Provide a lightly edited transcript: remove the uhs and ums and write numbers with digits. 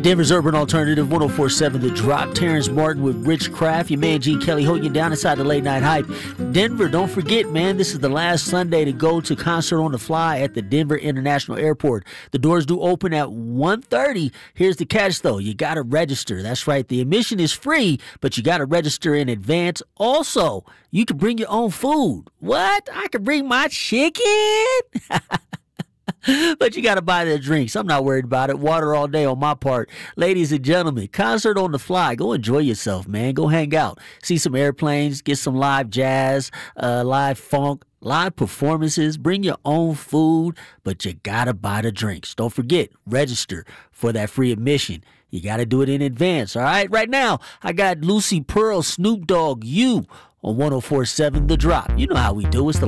Denver's Urban Alternative, 104.7 The Drop. Terrence Martin with Rich Kraft. Your man G. Kelly holding you down inside the Late Night Hype. Denver, don't forget, man, this is the last Sunday to go to Concert on the Fly at the Denver International Airport. The doors do open at 1:30. Here's the catch, though. You got to register. That's right. The admission is free, but you got to register in advance. Also, you can bring your own food. What? I can bring my chicken? But you got to buy their drinks. I'm not worried about it. Water all day on my part. Ladies and gentlemen, Concert on the Fly. Go enjoy yourself, man. Go hang out. See some airplanes. Get some live jazz, live funk, live performances. Bring your own food, but you got to buy the drinks. Don't forget, register for that free admission. You got to do it in advance, all right? Right now, I got Lucy Pearl, Snoop Dogg, You on 104.7 The Drop. You know how we do. It's the